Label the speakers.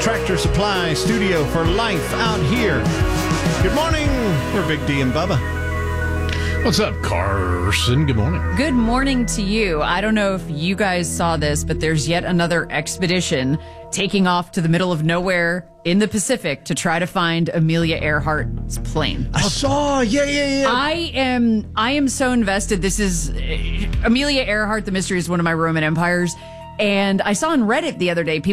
Speaker 1: Tractor Supply studio for life out here. Good morning. We're Big D and Bubba.
Speaker 2: What's up, Carson? Good morning.
Speaker 3: Good morning to you. I don't know if you guys saw this, but there's yet another expedition taking off to the middle of nowhere in the Pacific to try to find Amelia Earhart's plane.
Speaker 1: I saw. Yeah.
Speaker 3: I am so invested. This is Amelia Earhart. The mystery is one of my Roman empires. And I saw on Reddit the other day,